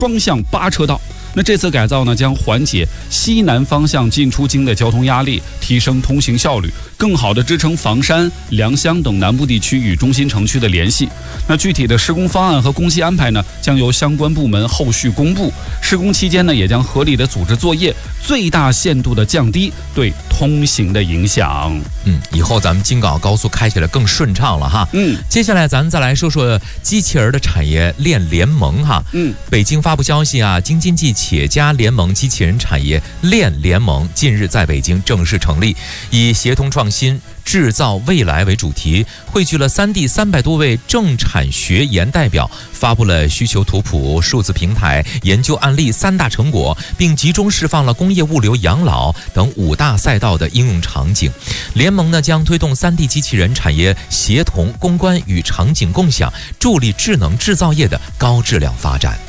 双向8车道。那这次改造呢，将缓解西南方向进出京的交通压力，提升通行效率，更好地支撑房山、良乡等南部地区与中心城区的联系。那具体的施工方案和工期安排呢，将由相关部门后续公布。施工期间呢，也将合理的组织作业，最大限度地降低对通行的影响。 以后咱们京港高速开起来更顺畅了哈。接下来咱们再来说说机器人的产业链联盟哈。北京发布消息啊，京津冀企业家联盟机器人产业链联盟近日在北京正式成立，以协同创新、制造未来为主题，汇聚了3地300多位政产学研代表，发布了需求图谱、数字平台、研究案例3大成果，并集中释放了工业、物流、养老等5大赛道的应用场景。联盟呢将推动3D 机器人产业协同攻关与场景共享，助力智能制造业的高质量发展。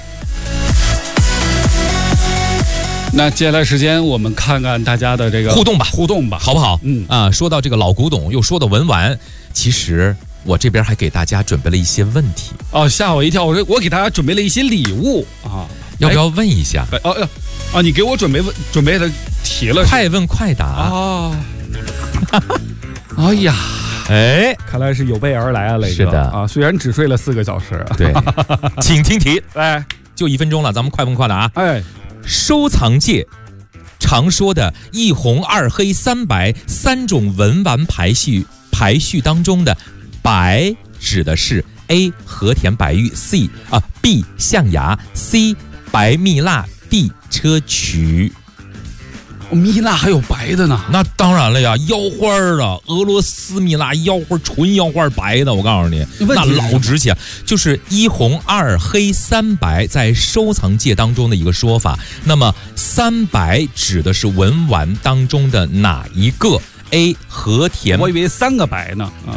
那接下来时间我们看看大家的这个互动吧， 好不好？说到这个老古董，又说到文玩，其实我这边还给大家准备了一些问题。 吓我一跳！我给大家准备了一些礼物啊， 要不要问一下？ 你给我准备的题了， 快问快答啊！ 哎呀，看来是有备而来啊，磊哥。 是的啊，虽然只睡了4个小时。 对，请听题。就1分钟了，咱们快问快答啊！收藏界常说的一红二黑三白3种文玩排序当中的白指的是 A 和田白玉 B 象牙 C 白蜜蜡 D 砗磲。 蜜蜡还有白的呢？ 那当然了呀，腰花啊，俄罗斯蜜蜡腰花，纯腰花白的，我告诉你，那老值钱。就是1红2黑3白，在收藏界当中的一个说法。那么3白指的是文玩当中的哪一个？A 和田， 我以为3个白呢。